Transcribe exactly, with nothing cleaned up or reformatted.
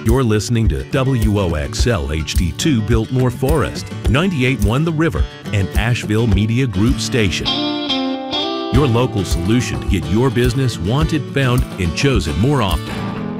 You're listening to W O X L H D two Biltmore Forest, ninety-eight point one The River, and Asheville Media Group Station. Your local solution to get your business wanted, found, and chosen more often.